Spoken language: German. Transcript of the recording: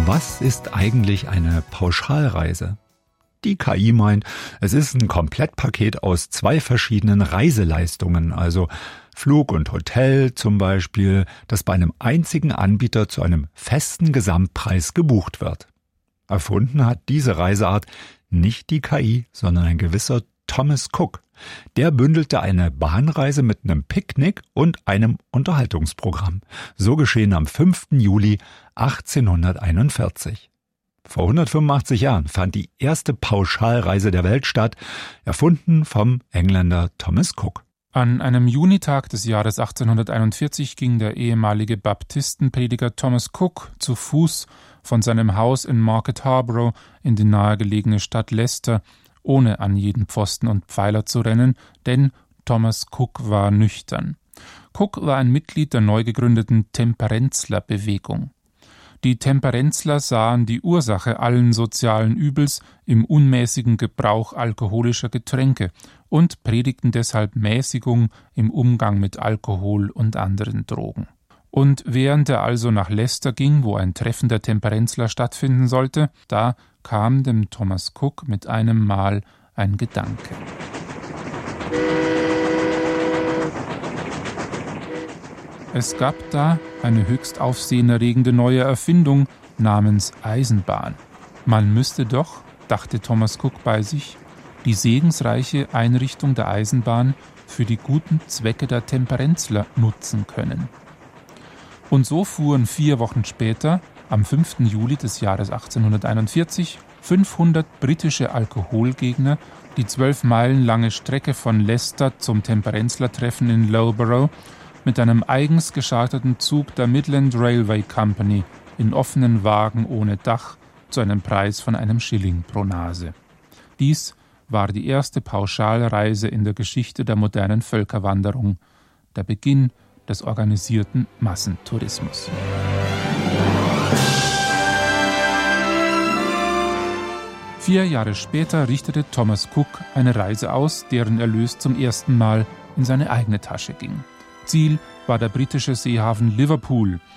Was ist eigentlich eine Pauschalreise? Die KI meint, es ist ein Komplettpaket aus 2 verschiedenen Reiseleistungen, also Flug und Hotel zum Beispiel, das bei einem einzigen Anbieter zu einem festen Gesamtpreis gebucht wird. Erfunden hat diese Reiseart nicht die KI, sondern ein gewisser Thomas Cook. Der bündelte eine Bahnreise mit einem Picknick und einem Unterhaltungsprogramm. So geschehen am 5. Juli 1841. Vor 185 Jahren fand die erste Pauschalreise der Welt statt, erfunden vom Engländer Thomas Cook. An einem Junitag des Jahres 1841 ging der ehemalige Baptistenprediger Thomas Cook zu Fuß von seinem Haus in Market Harborough in die nahegelegene Stadt Leicester, ohne an jeden Pfosten und Pfeiler zu rennen, denn Thomas Cook war nüchtern. Cook war ein Mitglied der neu gegründeten Temperenzler-Bewegung. Die Temperenzler sahen die Ursache allen sozialen Übels im unmäßigen Gebrauch alkoholischer Getränke und predigten deshalb Mäßigung im Umgang mit Alkohol und anderen Drogen. Und während er also nach Leicester ging, wo ein Treffen der Temperenzler stattfinden sollte, da kam dem Thomas Cook mit einem Mal ein Gedanke. Es gab da eine höchst aufsehenerregende neue Erfindung namens Eisenbahn. Man müsste doch, dachte Thomas Cook bei sich, die segensreiche Einrichtung der Eisenbahn für die guten Zwecke der Temperenzler nutzen können. Und so fuhren 4 Wochen später, am 5. Juli des Jahres 1841, 500 britische Alkoholgegner die 12 Meilen lange Strecke von Leicester zum Temperenzler-Treffen in Loughborough mit einem eigens gescharterten Zug der Midland Railway Company in offenen Wagen ohne Dach zu einem Preis von einem Schilling pro Nase. Dies war die erste Pauschalreise in der Geschichte der modernen Völkerwanderung, der Beginn des organisierten Massentourismus. Vier Jahre später richtete Thomas Cook eine Reise aus, deren Erlös zum ersten Mal in seine eigene Tasche ging. Ziel war der britische Seehafen Liverpool,